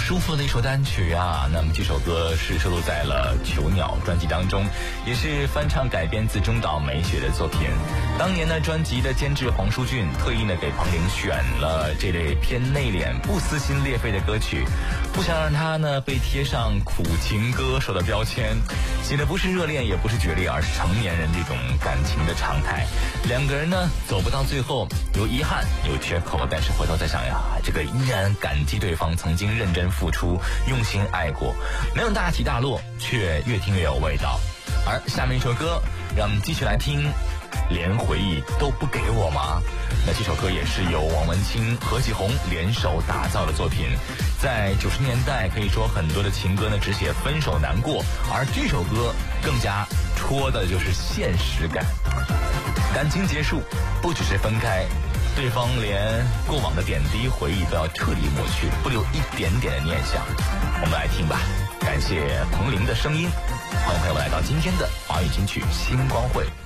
舒服的一首单曲啊。那么这首歌是收录在了《囚鸟》专辑当中，也是翻唱改编自中岛美雪的作品。当年呢，专辑的监制黄舒骏特意呢给彭羚选了这类偏内敛、不撕心裂肺的歌曲，不想让他呢被贴上苦情歌手的标签，写的不是热恋，也不是决裂，而是成年人这种感情的常态。两个人呢走不到最后，有遗憾，有缺口，但是回头再想呀，这个依然感激对方曾经认真付出，用心爱过，没有大起大落，却越听越有味道。而下面一首歌，让我们继续来听，连回忆都不给我吗？那这首歌也是由王文清、何启宏联手打造的作品。在90年代，可以说很多的情歌呢只写分手难过，而这首歌更加戳的就是现实感。感情结束，不只是分开，对方连过往的点滴回忆都要彻底抹去，不留一点点的念想。我们来听吧，感谢彭羚的声音，欢迎朋友们来到今天的华语金曲星光会。